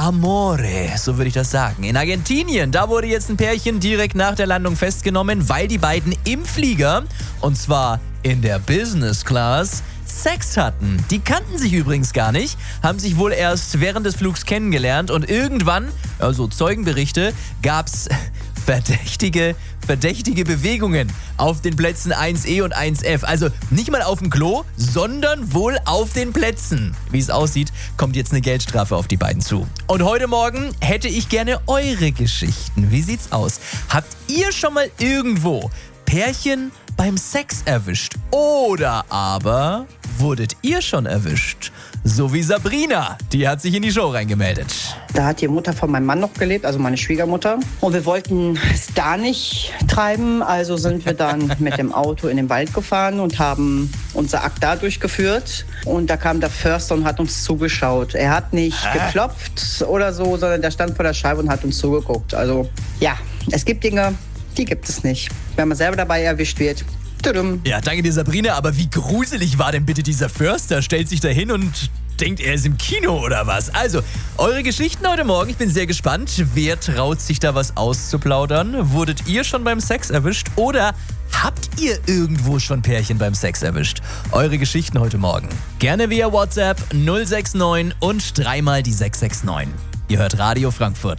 Amore, so würde ich das sagen. In Argentinien, da wurde jetzt ein Pärchen direkt nach der Landung festgenommen, weil die beiden im Flieger, und zwar in der Business Class, Sex hatten. Die kannten sich übrigens gar nicht, haben sich wohl erst während des Flugs kennengelernt und irgendwann, also Zeugenberichte, gab's verdächtige Bewegungen auf den Plätzen 1E und 1F. Also nicht mal auf dem Klo, sondern wohl auf den Plätzen. Wie es aussieht, kommt jetzt eine Geldstrafe auf die beiden zu. Und heute Morgen hätte ich gerne eure Geschichten. Wie sieht's aus? Habt ihr schon mal irgendwo Pärchen beim Sex erwischt? Oder aber wurdet ihr schon erwischt? So wie Sabrina, die hat sich in die Show reingemeldet. Da hat die Mutter von meinem Mann noch gelebt, also meine Schwiegermutter. Und wir wollten es da nicht treiben, also sind wir dann mit dem Auto in den Wald gefahren und haben unser Akt da durchgeführt. Und da kam der Förster und hat uns zugeschaut. Er hat nicht geklopft oder so, sondern der stand vor der Scheibe und hat uns zugeguckt. Also ja, es gibt Dinge, die gibt es nicht. Wenn man selber dabei erwischt wird. Tudum. Ja, danke dir, Sabrina, aber wie gruselig war denn bitte dieser Förster? Stellt sich da hin und denkt, er ist im Kino oder was? Also, eure Geschichten heute Morgen, ich bin sehr gespannt. Wer traut sich da was auszuplaudern? Wurdet ihr schon beim Sex erwischt oder habt ihr irgendwo schon Pärchen beim Sex erwischt? Eure Geschichten heute Morgen. Gerne via WhatsApp 069 und dreimal die 669. Ihr hört Radio Frankfurt.